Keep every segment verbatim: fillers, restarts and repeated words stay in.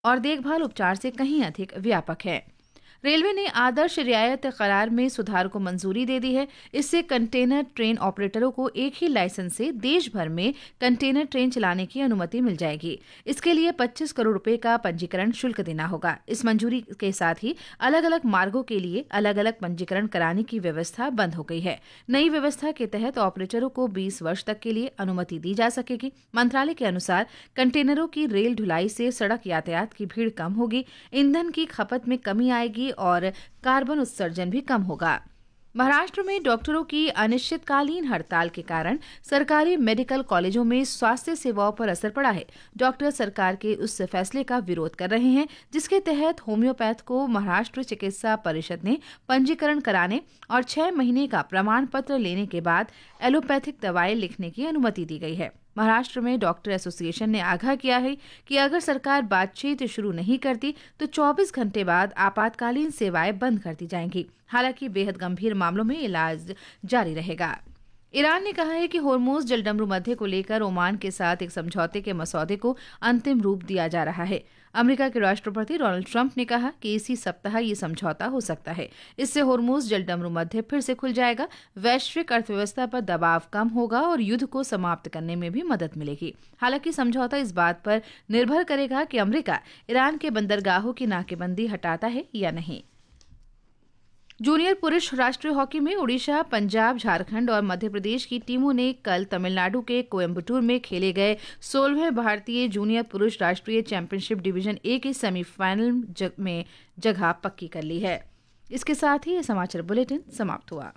और देखभाल उपचार से कहीं अधिक व्यापक है। रेलवे ने आदर्श रियायत करार में सुधार को मंजूरी दे दी है। इससे कंटेनर ट्रेन ऑपरेटरों को एक ही लाइसेंस से देश भर में कंटेनर ट्रेन चलाने की अनुमति मिल जाएगी। इसके लिए पच्चीस करोड़ रुपए का पंजीकरण शुल्क देना होगा। इस मंजूरी के साथ ही अलग अलग मार्गों के लिए अलग अलग पंजीकरण कराने की व्यवस्था बंद हो गई है। नई व्यवस्था के तहत ऑपरेटरों को बीस वर्ष तक के लिए अनुमति दी जा सकेगी। मंत्रालय के अनुसार कंटेनरों की रेल ढुलाई से सड़क यातायात की भीड़ कम होगी, ईंधन की खपत में कमी आएगी और कार्बन उत्सर्जन भी कम होगा। महाराष्ट्र में डॉक्टरों की अनिश्चितकालीन हड़ताल के कारण सरकारी मेडिकल कॉलेजों में स्वास्थ्य सेवाओं पर असर पड़ा है। डॉक्टर सरकार के उस फैसले का विरोध कर रहे हैं जिसके तहत होम्योपैथ को महाराष्ट्र चिकित्सा परिषद ने पंजीकरण कराने और छह महीने का प्रमाण पत्र लेने के बाद एलोपैथिक दवाएं लिखने की अनुमति दी गई है। महाराष्ट्र में डॉक्टर एसोसिएशन ने आगाह किया है कि अगर सरकार बातचीत शुरू नहीं करती तो चौबीस घंटे बाद आपातकालीन सेवाएं बंद कर दी जाएंगी। हालांकि बेहद गंभीर मामलों में इलाज जारी रहेगा। ईरान ने कहा है कि होर्मुज जलडमरू मध्य को लेकर ओमान के साथ एक समझौते के मसौदे को अंतिम रूप दिया जा रहा है। अमेरिका के राष्ट्रपति डोनाल्ड ट्रंप ने कहा कि इसी सप्ताह ये समझौता हो सकता है। इससे होर्मुज जलडमरू मध्य फिर से खुल जाएगा, वैश्विक अर्थव्यवस्था पर दबाव कम होगा और युद्ध को समाप्त करने में भी मदद मिलेगी। हालांकि समझौता इस बात पर निर्भर करेगा कि अमेरिका ईरान के बंदरगाहों की नाकेबंदी हटाता है या नहीं। जूनियर पुरुष राष्ट्रीय हॉकी में ओडिशा, पंजाब, झारखंड और मध्य प्रदेश की टीमों ने कल तमिलनाडु के कोयम्बटूर में खेले गए सोलहवें भारतीय जूनियर पुरुष राष्ट्रीय चैंपियनशिप डिवीजन ए के सेमीफाइनल जग में जगह पक्की कर ली है। इसके साथ ही यह समाचार बुलेटिन समाप्त हुआ।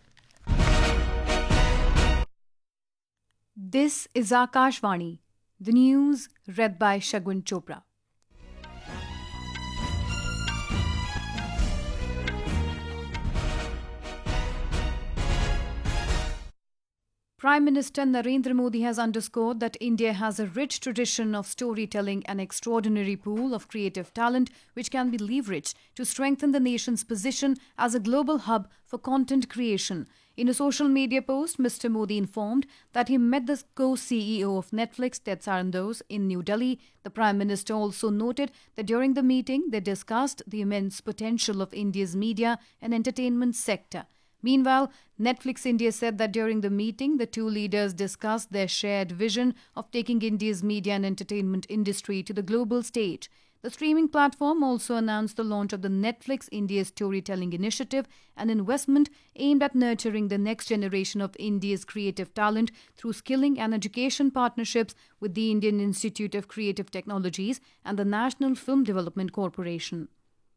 This is Akashvani, the news red bye Shagun Chopra. Prime Minister Narendra Modi has underscored that India has a rich tradition of storytelling and extraordinary pool of creative talent which can be leveraged to strengthen the nation's position as a global hub for content creation. In a social media post, Mister Modi informed that he met the co-C E O of Netflix, Ted Sarandos, in New Delhi. The Prime Minister also noted that during the meeting, they discussed the immense potential of India's media and entertainment sector. Meanwhile, Netflix India said that during the meeting, the two leaders discussed their shared vision of taking India's media and entertainment industry to the global stage. The streaming platform also announced the launch of the Netflix India Storytelling Initiative, an investment aimed at nurturing the next generation of India's creative talent through skilling and education partnerships with the Indian Institute of Creative Technologies and the National Film Development Corporation.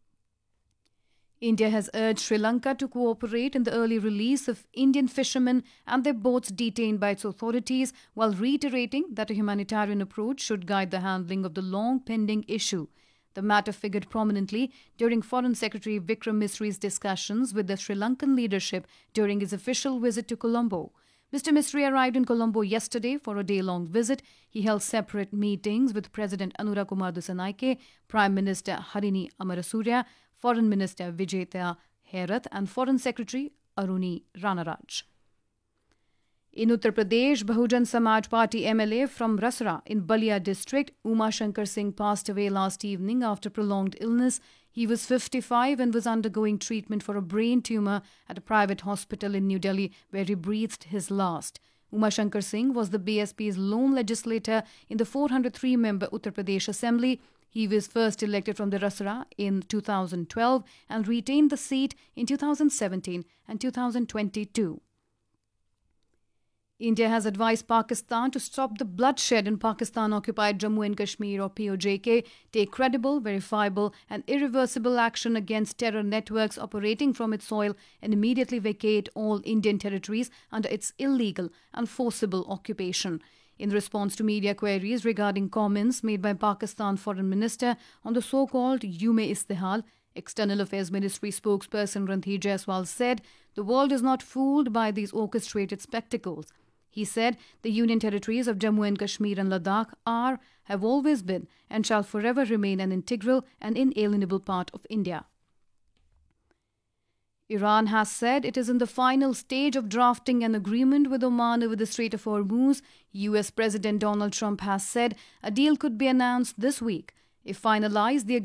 India has urged Sri Lanka to cooperate in the early release of Indian fishermen and their boats detained by its authorities, while reiterating that a humanitarian approach should guide the handling of the long-pending issue. The matter figured prominently during Foreign Secretary Vikram Misri's discussions with the Sri Lankan leadership during his official visit to Colombo. Mister Misri arrived in Colombo yesterday for a day-long visit. He held separate meetings with President Anura Kumar Dissanayake, Prime Minister Harini Amarasuriya, Foreign Minister Vijayta Herath and Foreign Secretary Aruni Ranaraj. In Uttar Pradesh, Bahujan Samaj Party M L A from Rasra in Balia district, Uma Shankar Singh passed away last evening after prolonged illness. He was fifty-five and was undergoing treatment for a brain tumour at a private hospital in New Delhi where he breathed his last. Uma Shankar Singh was the B S P's lone legislator in the four hundred three member Uttar Pradesh Assembly. He was first elected from the Rasra in two thousand twelve and retained the seat in two thousand seventeen and two thousand twenty-two. India has advised Pakistan to stop the bloodshed in Pakistan-occupied Jammu and Kashmir or P O J K, take credible, verifiable and irreversible action against terror networks operating from its soil and immediately vacate all Indian territories under its illegal and forcible occupation. In response to media queries regarding comments made by Pakistan Foreign Minister on the so-called Yume Istihal, External Affairs Ministry spokesperson Randhir Jaiswal said, "The world is not fooled by these orchestrated spectacles." He said the Union territories of Jammu and Kashmir and Ladakh are, have always been, and shall forever remain an integral and inalienable part of India. Iran has said it is in the final stage of drafting an agreement with Oman over the Strait of Hormuz. U S President Donald Trump has said a deal could be announced this week. If finalized, the